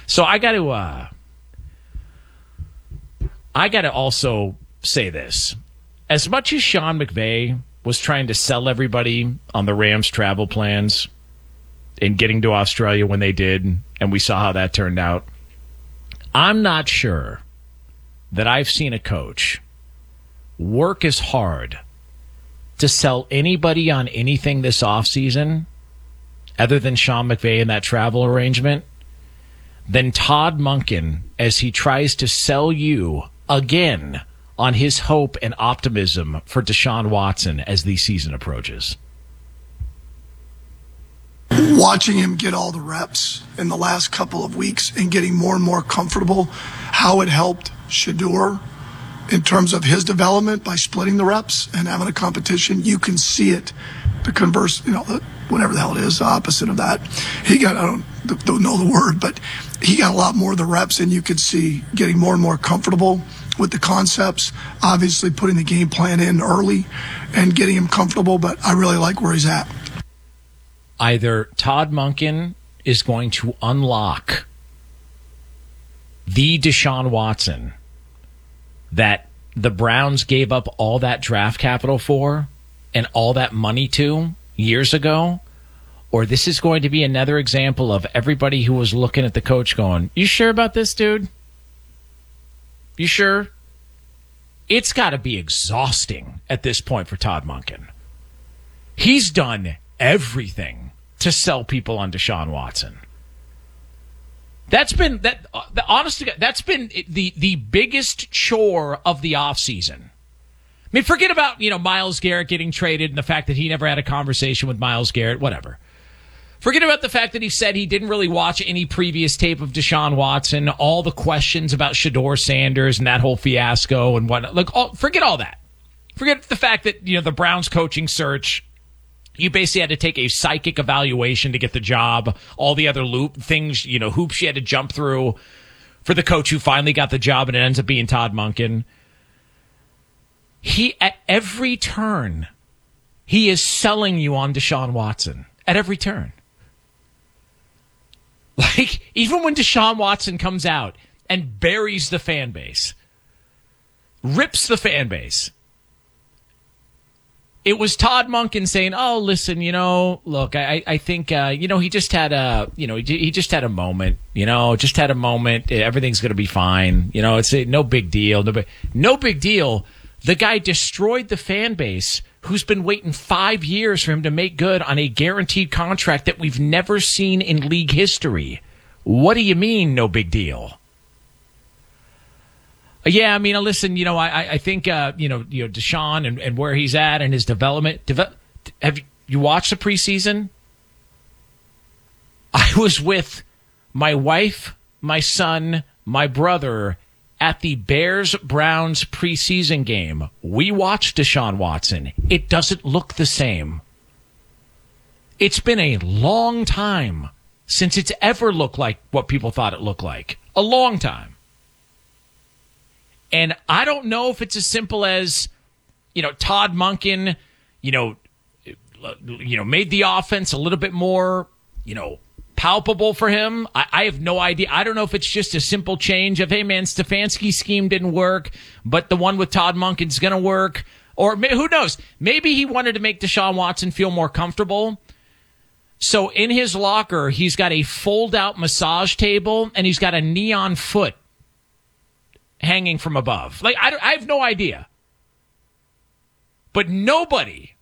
So I got to also say this. As much as Sean McVay was trying to sell everybody on the Rams travel plans and getting to Australia when they did, and we saw how that turned out, I'm not sure that I've seen a coach work as hard to sell anybody on anything this offseason other than Sean McVay and that travel arrangement than Todd Monken as he tries to sell you again on his hope and optimism for Deshaun Watson as the season approaches. Watching him get all the reps in the last couple of weeks and getting more and more comfortable, how it helped Shedeur in terms of his development by splitting the reps and having a competition. You can see it. The converse, whatever the hell it is, the opposite of that. He got, I don't know the word, but he got a lot more of the reps, and you could see getting more and more comfortable with the concepts, obviously putting the game plan in early and getting him comfortable, but I really like where he's at. Either Todd Monken is going to unlock the Deshaun Watson that the Browns gave up all that draft capital for and all that money to years ago, or this is going to be another example of everybody who was looking at the coach going, you sure about this, dude? You sure? It's got to be exhausting at this point for Todd Monken. He's done everything to sell people on Deshaun Watson. That's been that's been the biggest chore of the offseason. I mean, forget about, Myles Garrett getting traded and the fact that he never had a conversation with Myles Garrett, whatever. Forget about the fact that he said he didn't really watch any previous tape of Deshaun Watson, all the questions about Shedeur Sanders and that whole fiasco and whatnot. Look, forget all that. Forget the fact that, the Browns coaching search, you basically had to take a psychic evaluation to get the job, all the other things, hoops you had to jump through for the coach who finally got the job, and it ends up being Todd Monken. He, at every turn, he is selling you on Deshaun Watson. At every turn. Like, even when Deshaun Watson comes out and buries the fan base, rips the fan base, it was Todd Monken saying, "Oh, listen, look, I think, he just had a, he just had a moment, just had a moment. Everything's going to be fine. It's no big deal. No big deal. The guy destroyed the fan base who's been waiting 5 years for him to make good on a guaranteed contract that we've never seen in league history. What do you mean, no big deal?" Yeah, I mean, listen, I think, Deshaun and where he's at and his development. Have you watched the preseason? I was with my wife, my son, my brother at the Bears-Browns preseason game. We watched Deshaun Watson. It doesn't look the same. It's been a long time since it's ever looked like what people thought it looked like. A long time. And I don't know if it's as simple as, Todd Monken, made the offense a little bit more, palpable for him. I have no idea. I don't know if it's just a simple change of, hey, man, Stefanski's scheme didn't work, but the one with Todd Monken's going to work. Or who knows? Maybe he wanted to make Deshaun Watson feel more comfortable. So in his locker, he's got a fold-out massage table, and he's got a neon foot hanging from above. Like, I have no idea. But nobody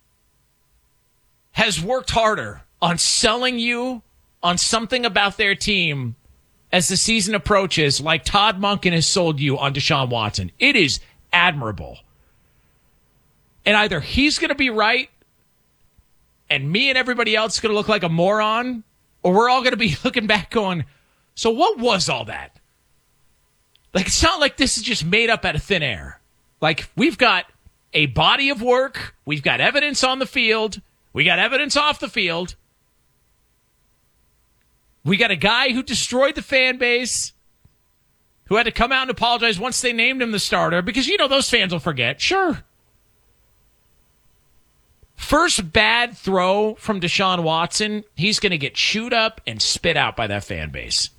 has worked harder on selling you on something about their team as the season approaches like Todd Monken has sold you on Deshaun Watson. It is admirable. And either he's going to be right and me and everybody else is going to look like a moron, or we're all going to be looking back going, so what was all that? Like, it's not like this is just made up out of thin air. Like, we've got a body of work. We've got evidence on the field. We got evidence off the field. We got a guy who destroyed the fan base, who had to come out and apologize once they named him the starter, because, those fans will forget. Sure. First bad throw from Deshaun Watson, he's going to get chewed up and spit out by that fan base.